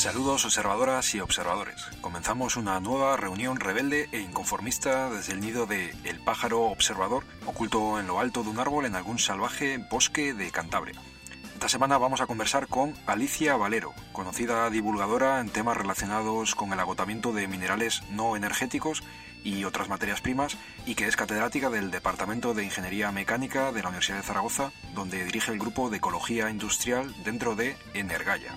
Saludos observadoras y observadores. Comenzamos una nueva reunión rebelde e inconformista desde el nido de El Pájaro Observador, oculto en lo alto de un árbol en algún salvaje bosque de Cantabria. Esta semana vamos a conversar con Alicia Valero, conocida divulgadora en temas relacionados con el agotamiento de minerales no energéticos y otras materias primas, y que es catedrática del Departamento de Ingeniería Mecánica de la Universidad de Zaragoza, donde dirige el grupo de Ecología Industrial dentro de Energaya.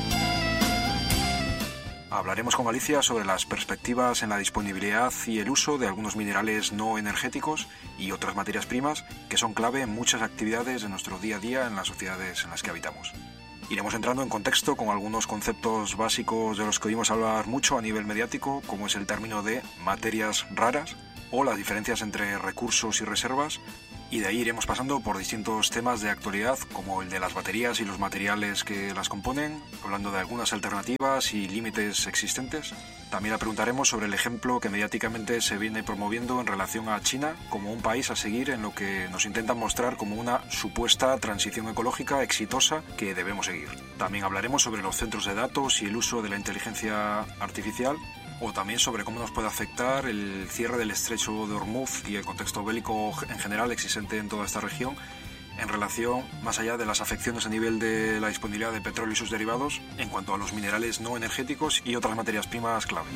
Hablaremos con Alicia sobre las perspectivas en la disponibilidad y el uso de algunos minerales no energéticos y otras materias primas que son clave en muchas actividades de nuestro día a día en las sociedades en las que habitamos. Iremos entrando en contexto con algunos conceptos básicos de los que oímos hablar mucho a nivel mediático, como es el término de materias raras o las diferencias entre recursos y reservas, y de ahí iremos pasando por distintos temas de actualidad, como el de las baterías y los materiales que las componen, hablando de algunas alternativas y límites existentes. También le preguntaremos sobre el ejemplo que mediáticamente se viene promoviendo en relación a China como un país a seguir en lo que nos intentan mostrar como una supuesta transición ecológica exitosa que debemos seguir. También hablaremos sobre los centros de datos y el uso de la inteligencia artificial, o también sobre cómo nos puede afectar el cierre del estrecho de Hormuz y el contexto bélico en general existente en toda esta región en relación, más allá de las afecciones a nivel de la disponibilidad de petróleo y sus derivados, en cuanto a los minerales no energéticos y otras materias primas claves.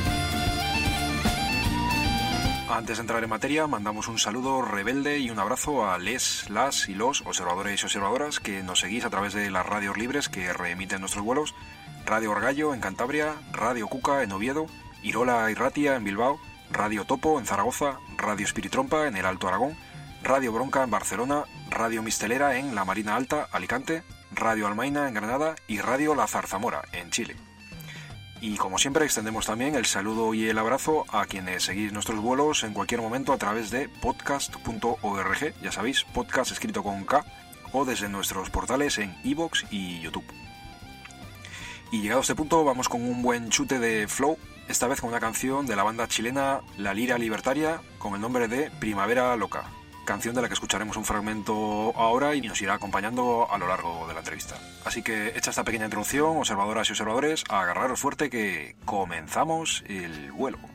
Antes de entrar en materia, mandamos un saludo rebelde y un abrazo a las y los observadores y observadoras que nos seguís a través de las radios libres que reemiten nuestros vuelos: Radio Orgallo en Cantabria, Radio Cuca en Oviedo, Irola y Ratia en Bilbao, Radio Topo en Zaragoza, Radio Espiritrompa en el Alto Aragón, Radio Bronca en Barcelona, Radio Mistelera en la Marina Alta, Alicante, Radio Almaina en Granada y Radio La Zarzamora en Chile. Y como siempre extendemos también el saludo y el abrazo a quienes seguís nuestros vuelos en cualquier momento a través de podcast.org, ya sabéis, podcast escrito con K, o desde nuestros portales en iVoox y YouTube. Y llegado a este punto vamos con un buen chute de flow, esta vez con una canción de la banda chilena La Lira Libertaria con el nombre de Primavera Loca, canción de la que escucharemos un fragmento ahora y nos irá acompañando a lo largo de la entrevista. Así que hecha esta pequeña introducción, observadoras y observadores, agarraros fuerte que comenzamos el vuelo.